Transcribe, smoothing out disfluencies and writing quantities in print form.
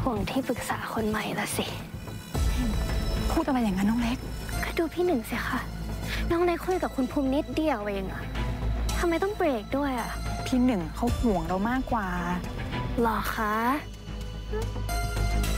ห่วงที่ปรึกษาคนใหม่ละสิพูดอะไรอย่างนั้นน้องเล็กก็ดูพี่หนึ่งสิคะน้องเล็กคุยกับคุณภูมินิดเดียวเองอะทำไมต้องเบรกด้วยอะพี่หนึ่งเขาห่วงเรามากกว่าหรอคะ